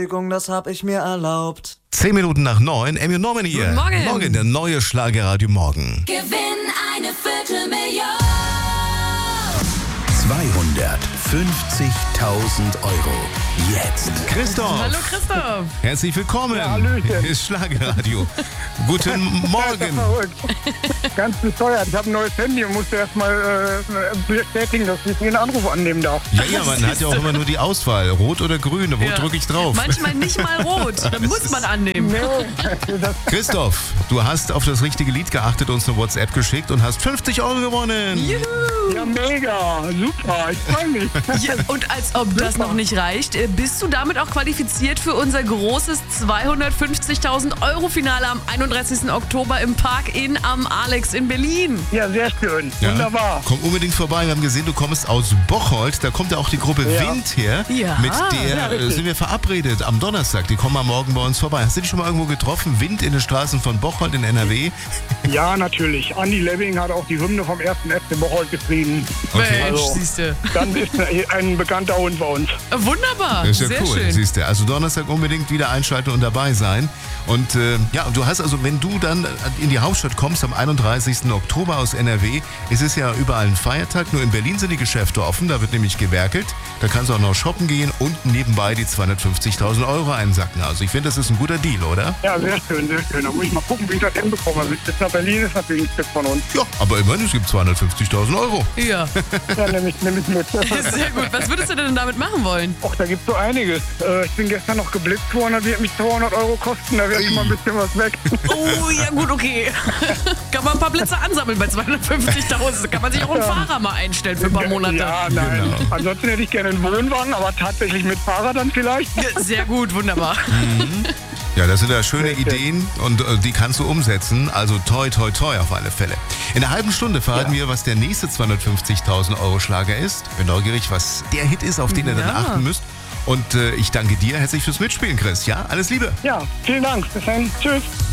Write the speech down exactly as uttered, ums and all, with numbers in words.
Das hab ich mir erlaubt. Zehn Minuten nach neun, Emmy und Norman hier. Guten Morgen. Morgen, der neue Schlagerradio Morgen. Gewinn eine Viertelmillion. zweihundertfünfzigtausend Euro. Jetzt. Christoph. Hallo Christoph. Herzlich willkommen. Ja, Hallöchen. Hier ist Schlagerradio. Guten Morgen. Verrückt. Ganz bescheuert. Ich habe ein neues Handy und musste erstmal äh, bestätigen, dass ich jeden Anruf annehmen darf. Ja, ja, man hat ja auch immer nur die Auswahl. Rot oder grün. Wo Ja. drücke ich drauf? Manchmal nicht mal rot. Da muss man annehmen. Nee, das, Christoph, du hast auf das richtige Lied geachtet, uns eine WhatsApp geschickt und hast fünfzig Euro gewonnen. Juhu. ja, mega. Super. Ich freue mich. Ja, und als ob das noch nicht reicht, äh, bist du damit auch qualifiziert für unser großes zweihundertfünfzigtausend Euro Finale am einunddreißigsten Oktober im Park in am Alex in Berlin. Ja, sehr schön. Ja. Wunderbar. Komm unbedingt vorbei. Wir haben gesehen, du kommst aus Bocholt. Da kommt ja auch die Gruppe Ja. Wind her. Ja. Mit Ja, der äh, richtig. sind wir verabredet am Donnerstag. Die kommen am Morgen bei uns vorbei. Hast du die schon mal irgendwo getroffen? Wind in den Straßen von Bocholt in N R W? Ja, natürlich. Andy Leving hat auch die Hymne vom ersten F C Bocholt geschrieben. Okay. Mensch, Also- siehste. Dann ist ein bekannter Hund bei uns. Wunderbar. Das ist ja Sehr cool, schön. siehst du. Also Donnerstag unbedingt wieder einschalten und dabei sein. Und äh, ja, du hast also, wenn du dann in die Hauptstadt kommst am einunddreißigsten Oktober aus N R W, es ist ja überall ein Feiertag, nur in Berlin sind die Geschäfte offen, da wird nämlich gewerkelt. Da kannst du auch noch shoppen gehen und nebenbei die zweihundertfünfzigtausend Euro einsacken. Also ich finde, das ist ein guter Deal, oder? Ja, sehr schön, sehr schön. Da muss ich mal gucken, wie ich das hinbekomme. Bis nach Berlin ist natürlich ein Stück von uns. Ja, aber immerhin, es gibt zweihundertfünfzigtausend Euro. Ja, Ja, nehme ich, nehm ich mit. sehr gut. Was würdest du denn damit machen wollen? Och, da gibt's so einiges. Äh, ich bin gestern noch geblitzt worden, das wird mich zweihundert Euro kosten, da wird schon mal ein bisschen was weg. Oh, ja gut, okay. Kann man ein paar Blitze ansammeln bei zweihundertfünfzigtausend. Kann man sich auch einen Fahrer mal einstellen für ein paar Monate. Ja, nein. Genau. Ansonsten hätte ich gerne einen Wohnwagen, aber tatsächlich mit Fahrrad dann vielleicht. Sehr gut, wunderbar. Ja, das sind ja schöne Ideen und äh, die kannst du umsetzen. Also toi, toi, toi auf alle Fälle. In einer halben Stunde verraten wir, was der nächste zweihundertfünfzigtausend Euro Schlager ist. Bin neugierig, was der Hit ist, auf den ihr dann Ja. achten müsst. Und äh, ich danke dir herzlich fürs Mitspielen, Chris. Ja, alles Liebe. Ja, vielen Dank. Bis dann. Tschüss.